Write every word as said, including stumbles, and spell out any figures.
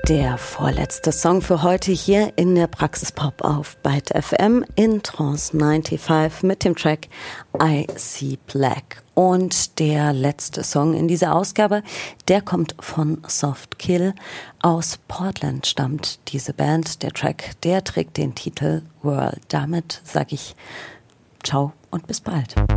Der vorletzte Song für heute hier in der Praxis Pop auf Byte F M in Trance fünfundneunzig mit dem Track I See Black. Und der letzte Song in dieser Ausgabe, der kommt von Soft Kill. Aus Portland stammt diese Band. Der Track, der trägt den Titel World. Damit sage ich ciao und bis bald.